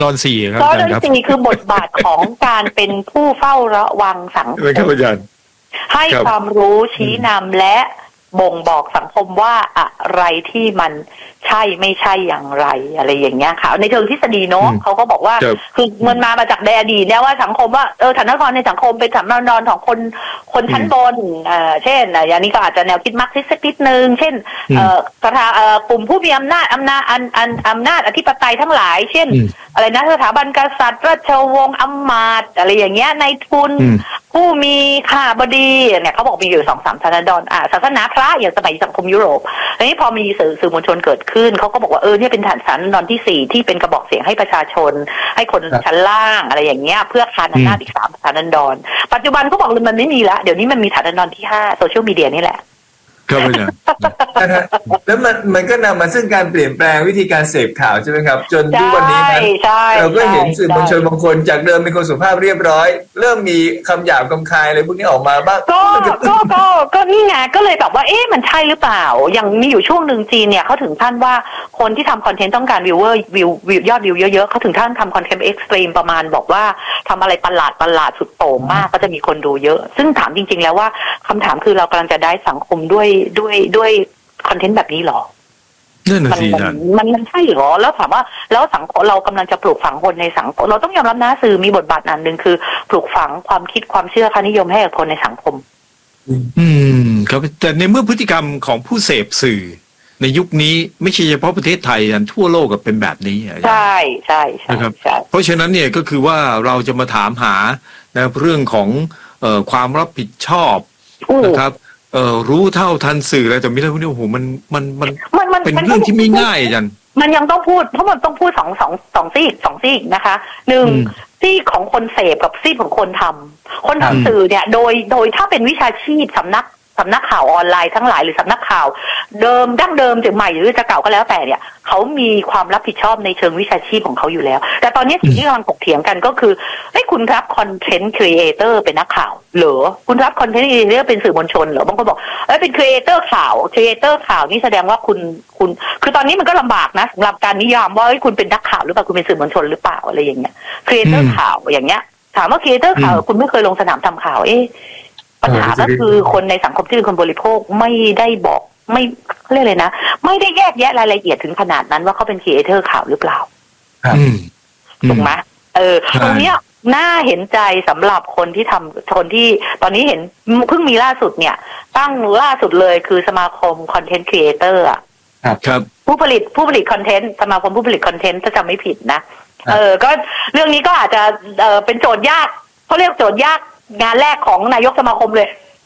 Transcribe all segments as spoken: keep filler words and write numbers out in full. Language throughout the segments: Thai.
ตอนสี่ครับตอนสี่คือบทบาทของการเป็นผู้เฝ้าระวังสังคมให้ความรู้ชี้นำและบ่งบอกสังคมว่าอะไรที่มันใช่ไม่ใช่อย่างไรอะไรอย่างเงี้ยค่ะในเชิงทฤษฎีเนาะเขาก็บอกว่าคือมันมามาจากในอดีตเนี่ยว่าสังคมว่าเออฐานะกรในสังคมเป็นฐานะนอนของคนคนชั้นบนเอ่อเช่นอย่างนี้ก็อาจจะแนวคิดมาร์กซิสต์นิดนึงเช่นเอ่อสถาเอ่อกลุ่มผู้มีอำนาจอำนาจอันอันอำนาจอธิปไตยทั้งหลายเช่นอะไรนะสถาบันกษัตริย์ราชวงศ์อำมาตย์อะไรอย่างเงี้ยในทุนผู้มีข้าบดีเนี่ยเขาบอกมีอยู่สองสามฐานะดอนอ่าศาสนาพระอย่างสมัยสังคมยุโรปทีนี้พอมีสื่อสื่อมวลชนเกิดขึ้นเขาก็บอกว่าเออเนี่ยเป็นฐานฐานดอนที่สี่ที่เป็นกระบอกเสียงให้ประชาชนให้คนชั้นล่างอะไรอย่างเงี้ยเพื่อคานอำนาจอีกสามฐานดอนปัจจุบันเขาบอกเลยมันไม่มีละเดี๋ยวนี้มันมีฐานดอนที่ห้าโซเชียลมีเดียนี่แหละครับอาจารย์แล้วมันมันก็นำมาซึ่งการเปลี่ยนแปลงวิธีการเสพข่าวใช่ไหมครับจนทุกวันนี้นะเราก็เห็นสื่อมวลชนบางคนจากเดิมเป็นคนสุภาพเรียบร้อยเริ่มมีคำหยาบคำคายอะไรพวกนี้ออกมาบ้างก็ก็ก็ก็นี่ไงก็เลยแบบว่าเอ๊ะมันใช่หรือเปล่าอย่างมีอยู่ช่วงหนึ่งจีนเนี่ยเขาถึงขั้นว่าคนที่ทำคอนเทนต์ต้องการวิวเวอร์วิววิวยอดวิวเยอะๆเขาถึงขั้นทำคอนเทนต์เอ็กซ์ตรีมประมาณบอกว่าทำอะไรประหลาดประหลาดสุดโต่งมากก็จะมีคนดูเยอะซึ่งถามจริงๆแล้วว่าคำถามคือเรากำลังจะได้สังคมด้วยด้วยด้วยคอนเทนต์แบบนี้หรอนั่นน่ะสิมันมันมันใช่หรอแล้วถามว่าแล้วสังคมเรากำลังจะปลูกฝังคนในสังคมเราต้องยอมรับนะสื่อมีบทบาทอันหนึ่งคือปลูกฝังความคิดความเชื่อค่านิยมให้กับคนในสังคมอืมครับแต่ในเมื่อพฤติกรรมของผู้เสพสื่อในยุคนี้ไม่ใช่เฉพาะประเทศไทยนะทั่วโลกก็เป็นแบบนี้ใช่ใช่ใช่นะครับเพราะฉะนั้นเนี่ยก็คือว่าเราจะมาถามหานะเรื่องของเอ่อความรับผิดชอบนะครับเอ่อรู้เท่าทันสื่ออะไรแต่ไม่ได้พวกนี้โอ้โหมันมันมันเป็นเรื่องที่ไม่ง่ายอาจารย์มันยังต้องพูดเพราะมันต้องพูดสองสองสองซีกสองซีกนะคะหนึ่งซีกของคนเสพกับซีกของคนทำคนทำสื่อเนี่ยโดยโดยถ้าเป็นวิชาชีพสำนักสำนักข่าวออนไลน์ทั้งหลายหรือสำนักข่าวเดิมดั้งเดิมจะใหม่หรือจะเก่าก็แล้วแต่เนี่ยเขามีความรับผิดชอบในเชิงวิชาชีพของเขาอยู่แล้วแต่ตอนนี้สิ่งที่กำลังถกเถียงกันก็คือไอ้คุณรับคอนเทนต์ครีเอเตอร์เป็นนักข่าวเหรอคุณรับคอนเทนต์ครีเอเตอร์เป็นสื่อมวลชนเหรอบางคนบอกเอ้ยเป็นครีเอเตอร์ข่าวครีเอเตอร์ข่าวนี่แสดงว่าคุณคุณคือตอนนี้มันก็ลำบากนะสำหรับการนิยามว่าคุณเป็นนักข่าวหรือเปล่าคุณเป็นสื่อมวลชนหรือเปล่าอะไรอย่างเงี้ยครีเอเตอร์ข่าวอย่างเงี้ยถามว่าครีเอเตอร์ข่าวคุณไม่เคยลงสนามทำข่าวเอ๊ะปัญหาก็คือคนในสังคมที่เป็นคนบริโภคไม่ได้บอกไม่เรียกเลยนะไม่ได้แยกแยะรายละเอียดถึงขนาดนั้นว่าเขาเป็นครีเอเตอร์ข่าวหรือเปล่าถูกไหมเออตรงนี้น่าเห็นใจสำหรับคนที่ทำคนที่ตอนนี้เห็นเพิ่งมีล่าสุดเนี่ยตั้งล่าสุดเลยคือสมาคมคอนเทนต์ครีเอเตอร์อ่ะครับผู้ผลิตผู้ผลิตคอนเทนต์สมาคมผู้ผลิตคอนเทนต์ถ้าจำไม่ผิดนะเออก็เรื่องนี้ก็อาจจะเออเป็นโจทย์ยากเขาเรียกโจทย์ยากงานแรกของนายกสมาคมเลย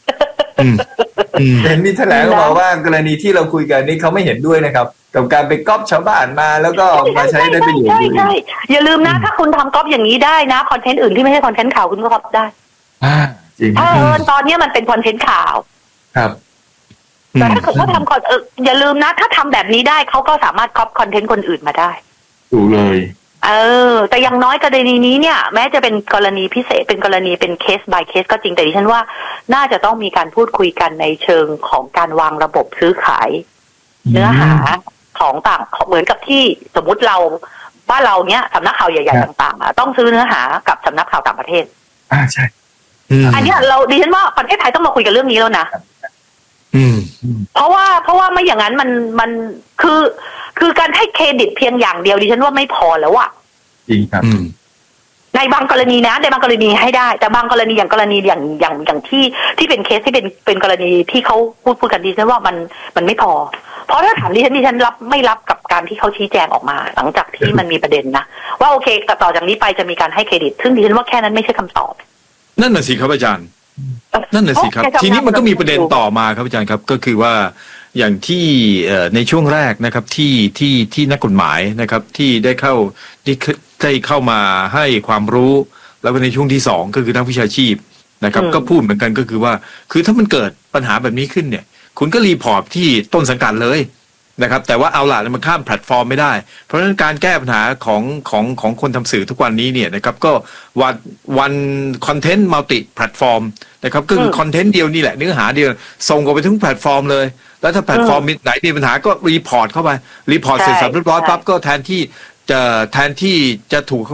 เห็นมีแถลงออกมาว่ากรณีที่เราคุยกันนี่เขาไม่เห็นด้วยนะครับกับการไปก๊อปชาวบ้านมาแล้วก็มาใช้ได้ประโยชน์ด้วยอย่าลืมนะถ้าคุณทำก๊อปอย่างนี้ได้นะคอนเทนต์อื่นที่ไม่ใช่คอนเทนต์ข่าวคุณก็ก๊อปได้จริงถ้าตอนนี้มันเป็นคอนเทนต์ข่าวครับแต่ถ้าเกิดเขาทำคอนเอออย่าลืมนะถ้าทำแบบนี้ได้เขาก็สามารถก๊อปคอนเทนต์คนอื่นมาได้ถูกเลยเออแต่อย่างน้อยกรณีนี้เนี่ยแม้จะเป็นกรณีพิเศษเป็นกรณีเป็นเคส by เคสก็จริงแต่ดิฉันว่าน่าจะต้องมีการพูดคุยกันในเชิงของการวางระบบซื้อขายเนื้อหาของต่างเหมือนกับที่สมมุติเราบ้านเราเนี้ยสำนักข่าวใหญ่ๆต่างๆต้องซื้อเนื้อหากับสำนักข่าวต่างประเทศอ่าใช่อันนี้เราดิฉันว่าประเทศไทยต้องมาคุยกันเรื่องนี้แล้วนะเพราะว่าเพราะว่าไม่อย่างนั้นมันมันคือคือการให้เครดิตเพียงอย่างเดียวดิฉันว่าไม่พอแล้วอะจริงครับในบางกรณีนะในบางกรณีให้ได้แต่บางกรณีอย่างกรณีอย่างอย่างอย่างที่ที่เป็นเคสที่เป็นเป็นกรณีที่เขาพูดพูดกันดิฉันว่ามันมันไม่พอเพราะถ้าถามดิฉันดิฉันรับไม่รับกับการที่เขาชี้แจงออกมาหลังจากที่มันมีประเด็นนะว่าโอเคต่อจากนี้ไปจะมีการให้เครดิตซึ่งดิฉันว่าแค่นั้นไม่ใช่คำตอบนั่นน่ะสิครับอาจารย์นั่นน่ะสิครับทีนี้มันก็มีประเด็นต่อมาครับอาจารย์ครับก็คือว่าอย่างที่ในช่วงแรกนะครับที่ที่ที่นักกฎหมายนะครับที่ได้เข้าที่ได้เข้ามาให้ความรู้แล้วก็ในช่วงที่สองก็คือนักวิชาชีพนะครับก็พูดเหมือนกันก็คือว่าคือถ้ามันเกิดปัญหาแบบนี้ขึ้นเนี่ยคุณก็รีพอร์ตที่ต้นสังกัดเลยนะครับแต่ว่าเอาล่ะมันข้ามแพลตฟอร์มไม่ได้เพราะฉะนั้นการแก้ปัญหาของของของคนทำสื่อทุกวันนี้เนี่ยนะครับก็วันวันคอนเทนต์มัลติแพลตฟอร์มนะครับก็คือคอนเทนต์เดียวนี่แหละเนื้อหาเดียวส่งออกไปทุกแพลตฟอร์มเลยแล้วถ้าแพลตฟอร์มไหนมีปัญหาก็รีพอร์ตเข้าไปรีพอร์ตเสร็จสับเรียบร้อยปั๊บก็แทนที่จะแทนที่จะถูก